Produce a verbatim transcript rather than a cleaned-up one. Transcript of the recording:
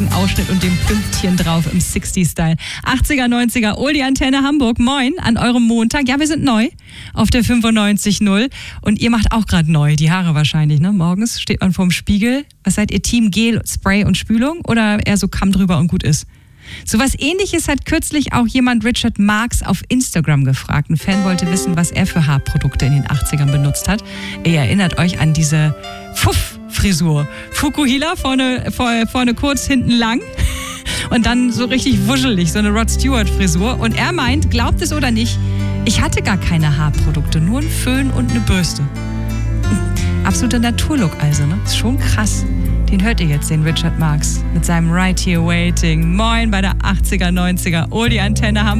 schicken Ausschnitt und dem Pünktchen drauf im sechziger-Style. achtziger, neunziger, Oldie Antenne Hamburg. Moin an eurem Montag. Ja, wir sind neu auf der fünfundneunzig null und ihr macht auch gerade neu, die Haare wahrscheinlich, ne? Morgens steht man vorm Spiegel. Was seid ihr, Team Gel, Spray und Spülung oder eher so Kamm drüber und gut ist? So was Ähnliches hat kürzlich auch jemand Richard Marx auf Instagram gefragt. Ein Fan wollte wissen, was er für Haarprodukte in den achtzigern benutzt hat. Ihr erinnert euch an diese Fuff-Frisur. Fukuhila, vorne, vorne, vorne kurz, hinten lang. Und dann so richtig wuschelig, so eine Rod Stewart-Frisur. Und er meint, glaubt es oder nicht, ich hatte gar keine Haarprodukte, nur einen Föhn und eine Bürste. Absoluter Naturlook also, ne? Ist schon krass. Den hört ihr jetzt, den Richard Marx, mit seinem Right Here Waiting. Moin bei der achtziger, neunziger Oldie Antenne Hamburg.